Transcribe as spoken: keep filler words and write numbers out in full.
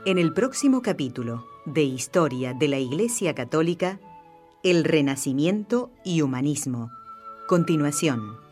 En el próximo capítulo de Historia de la Iglesia Católica, el Renacimiento y Humanismo. Continuación.